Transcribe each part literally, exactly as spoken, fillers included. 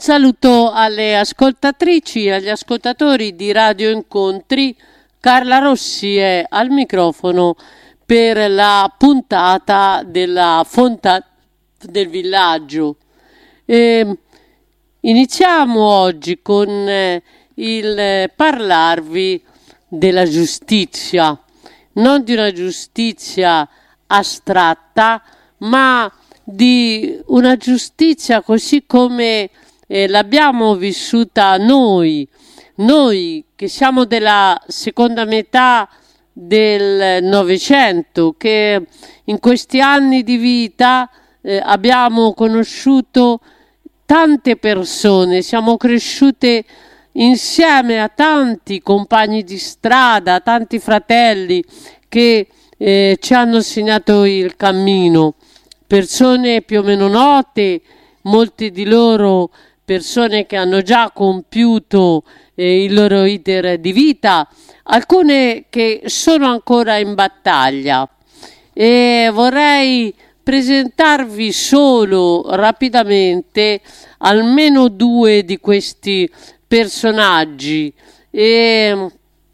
saluto alle ascoltatrici e agli ascoltatori di Radio Incontri. Carla Rossi è al microfono per la puntata della Fonta del Villaggio. E iniziamo oggi con eh, il parlarvi della giustizia, non di una giustizia astratta, ma di una giustizia così come eh, l'abbiamo vissuta noi, noi che siamo della seconda metà del Novecento, che in questi anni di vita eh, abbiamo conosciuto tante persone, siamo cresciute insieme a tanti compagni di strada, tanti fratelli che eh, ci hanno segnato il cammino, persone più o meno note, molti di loro persone che hanno già compiuto eh, il loro iter di vita, alcune che sono ancora in battaglia. E vorrei presentarvi solo rapidamente almeno due di questi personaggi e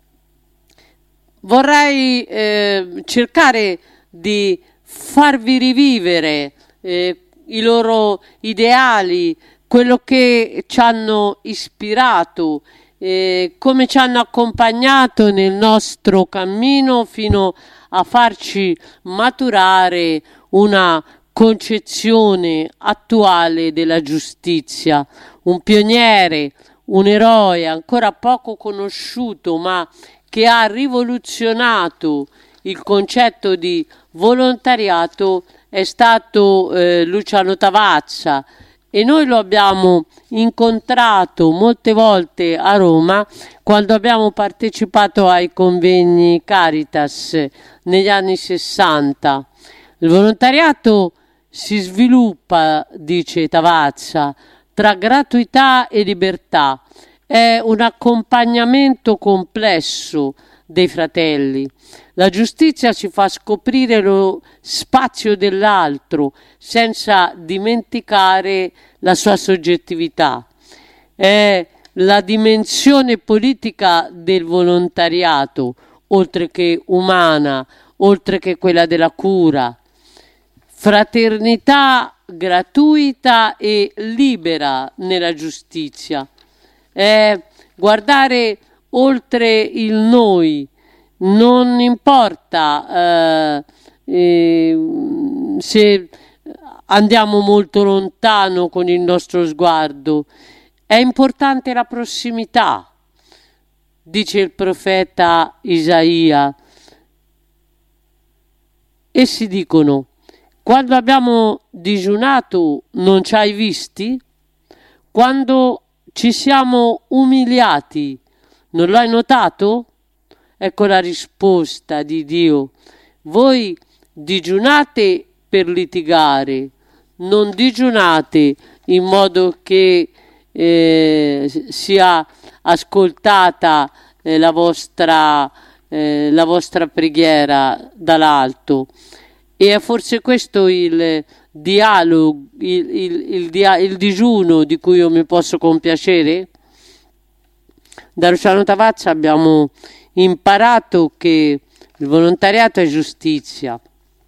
vorrei eh, cercare di farvi rivivere eh, i loro ideali, quello che ci hanno ispirato, eh, come ci hanno accompagnato nel nostro cammino fino a farci maturare una concezione attuale della giustizia. Un pioniere, un eroe ancora poco conosciuto, ma che ha rivoluzionato il concetto di volontariato, è stato eh, Luciano Tavazza, e noi lo abbiamo incontrato molte volte a Roma quando abbiamo partecipato ai convegni Caritas negli anni sessanta. Il volontariato si sviluppa, dice Tavazza, tra gratuità e libertà. È un accompagnamento complesso dei fratelli. La giustizia ci fa scoprire lo spazio dell'altro senza dimenticare la sua soggettività. È la dimensione politica del volontariato, oltre che umana, oltre che quella della cura. Fraternità gratuita e libera nella giustizia. È guardare oltre il noi. Non importa eh, eh, se andiamo molto lontano con il nostro sguardo, è importante la prossimità, dice il profeta Isaia. Essi dicono: quando abbiamo digiunato non ci hai visti? Quando ci siamo umiliati non l'hai notato? Ecco la risposta di Dio. Voi digiunate per litigare, non digiunate in modo che eh, sia ascoltata eh, la vostra, eh, la vostra preghiera dall'alto. E è forse questo il dialogo, il, il, il, dia, il digiuno di cui io mi posso compiacere? Da Luciano Tavazza abbiamo imparato che il volontariato è giustizia.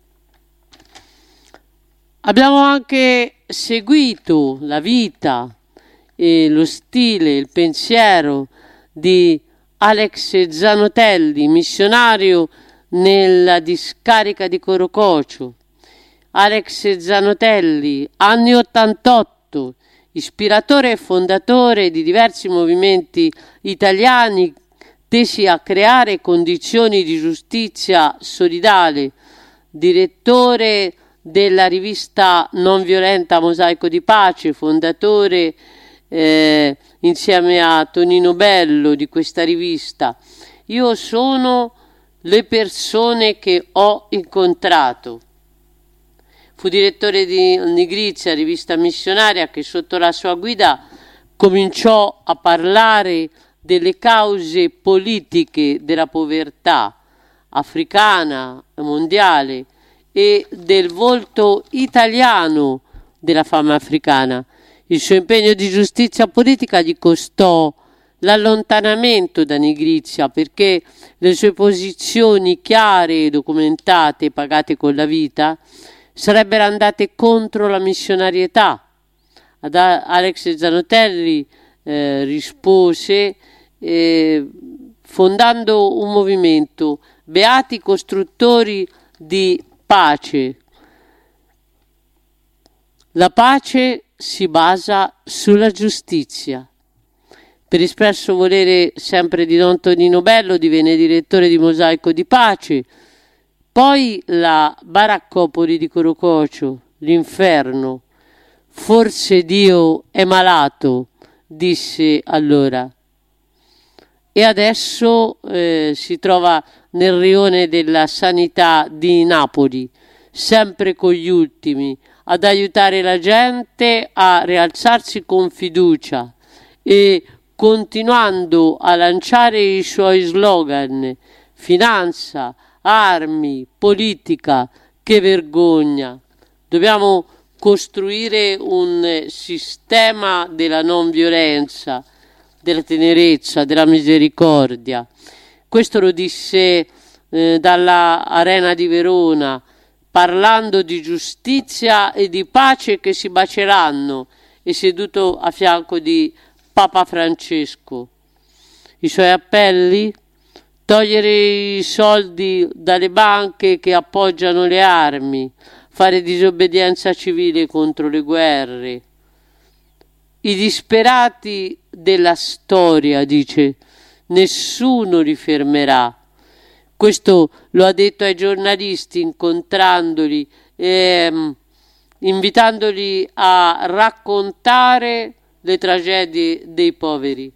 Abbiamo anche seguito la vita e lo stile, il pensiero di Alex Zanotelli, missionario nella discarica di Corococio. Alex Zanotelli, anni ottantotto, ispiratore e fondatore di diversi movimenti italiani tesi a creare condizioni di giustizia solidale, direttore della rivista non violenta Mosaico di Pace, fondatore eh, insieme a Tonino Bello di questa rivista. Io sono le persone che ho incontrato. Fu direttore di Nigrizia, rivista missionaria, che sotto la sua guida cominciò a parlare delle cause politiche della povertà africana, mondiale, e del volto italiano della fame africana. Il suo impegno di giustizia politica gli costò l'allontanamento da Nigrizia, perché le sue posizioni chiare e documentate, pagate con la vita, sarebbero andate contro la missionarietà. Ad Alex Zanotelli eh, rispose eh, fondando un movimento, beati costruttori di pace. La pace si basa sulla giustizia. Per espresso volere sempre di Don Tonino Bello divenne direttore di Mosaico di Pace. Poi la baraccopoli di Corococio, l'inferno. Forse Dio è malato, disse allora. E adesso eh, si trova nel rione della sanità di Napoli, sempre con gli ultimi, ad aiutare la gente a rialzarsi con fiducia e continuando a lanciare i suoi slogan: finanza, armi, politica, che vergogna. Dobbiamo costruire un sistema della non violenza, della tenerezza, della misericordia. Questo lo disse eh, dalla Arena di Verona, parlando di giustizia e di pace che si baceranno, e seduto a fianco di Papa Francesco. I suoi appelli? Togliere i soldi dalle banche che appoggiano le armi, fare disobbedienza civile contro le guerre. I disperati della storia, dice, nessuno li fermerà. Questo lo ha detto ai giornalisti incontrandoli, e invitandoli a raccontare le tragedie dei poveri.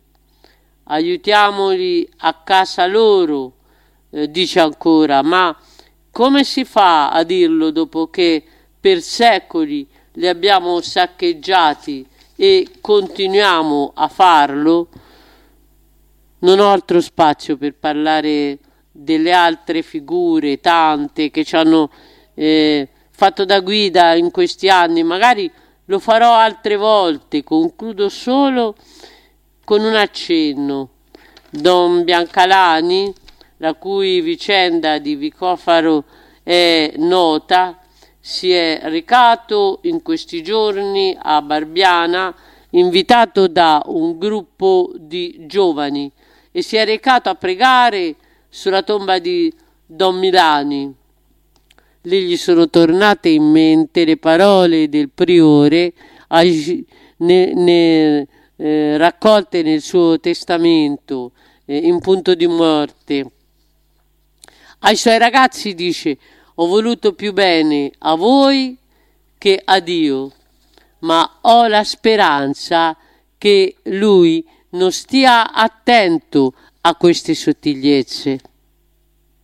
Aiutiamoli a casa loro, eh, dice ancora, ma come si fa a dirlo dopo che per secoli li abbiamo saccheggiati e continuiamo a farlo? Non ho altro spazio per parlare delle altre figure, tante, che ci hanno eh, fatto da guida in questi anni. Magari lo farò altre volte. Concludo solo con un accenno. Don Biancalani, la cui vicenda di Vicofaro è nota, si è recato in questi giorni a Barbiana, invitato da un gruppo di giovani, e si è recato a pregare sulla tomba di Don Milani. Lì gli sono tornate in mente le parole del priore ne, ne, eh, raccolte nel suo testamento eh, in punto di morte. Ai suoi ragazzi dice: ho voluto più bene a voi che a Dio, ma ho la speranza che lui non stia attento a queste sottigliezze.